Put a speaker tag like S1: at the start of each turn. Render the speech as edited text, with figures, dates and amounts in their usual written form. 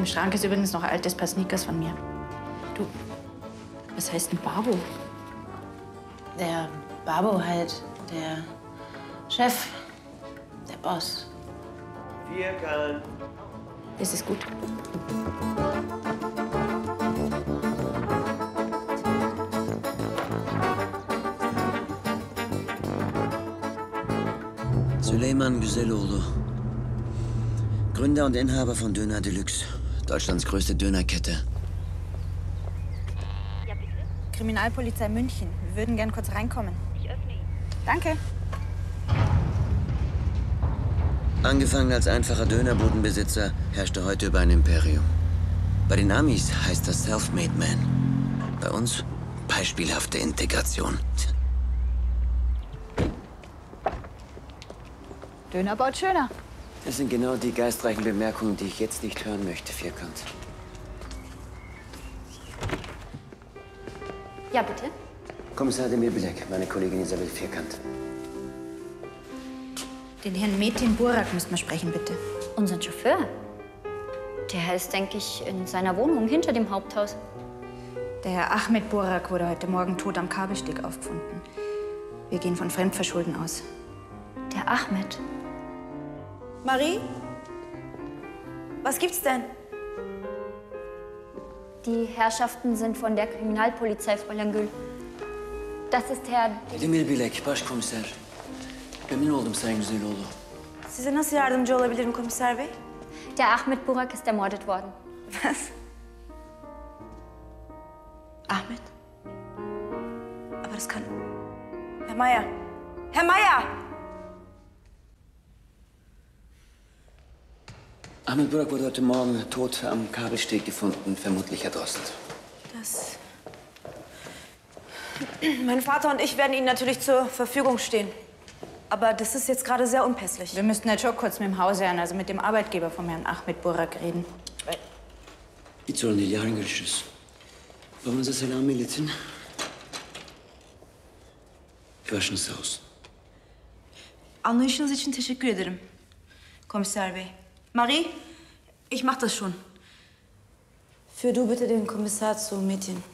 S1: dem Schrank ist übrigens noch ein altes Paar Sneakers von mir. Du, was heißt denn Babo?
S2: Der Babo halt, der Chef, der Boss.
S3: Vierkant.
S1: Das ist gut.
S4: Süleyman Güzeloğlu, Gründer und Inhaber von Döner Deluxe, Deutschlands größte Dönerkette.
S5: Kriminalpolizei München. Wir würden gern kurz reinkommen. Ich öffne ihn. Danke.
S4: Angefangen als einfacher Dönerbudenbesitzer, herrschte heute über ein Imperium. Bei den Amis heißt das Self-Made Man. Bei uns beispielhafte Integration.
S5: Döner baut schöner.
S4: Das sind genau die geistreichen Bemerkungen, die ich jetzt nicht hören möchte, Vierkant.
S6: Ja, bitte.
S4: Kommissar Demir Bilek, meine Kollegin Isabel Vierkant.
S1: Den Herrn Metin Burak müssten wir sprechen, bitte.
S6: Unseren Chauffeur. Der ist, denke ich, in seiner Wohnung hinter dem Haupthaus.
S1: Der Herr Ahmed Burak wurde heute Morgen tot am Kabelsteg aufgefunden. Wir gehen von Fremdverschulden aus.
S6: Der Ahmed.
S5: Marie? Was gibt's denn?
S6: Die Herrschaften sind von der Kriminalpolizei, Fräulein Gül. Das ist Herr...
S4: Demir Bilek, başkomiser. Memnun oldum Sayın Güzeloğlu.
S5: Size nasıl yardımcı olabilirim komiser bey?
S6: Der Ahmed Burak ist ermordet worden.
S5: Was? Ahmed? Aber das kann... Herr Meier! Herr Meier!
S4: Ahmed Burak wurde heute Morgen tot am Kabelsteg gefunden, vermutlich erdrosselt.
S5: Das... Mein Vater und ich werden Ihnen natürlich zur Verfügung stehen. Aber das ist jetzt gerade sehr unpässlich.
S1: Wir müssten jetzt schon kurz mit dem Hausherrn, also mit dem Arbeitgeber vom Herrn Ahmed Burak reden.
S4: Hiç sorun değil, yarın görüşürüz. Babanıza selam iletin. Başınız sağ olsun.
S5: Anlayışınız için teşekkür ederim, Kommissar Bey. Marie, ich mach das schon. Führ du bitte den Kommissar zu Metin.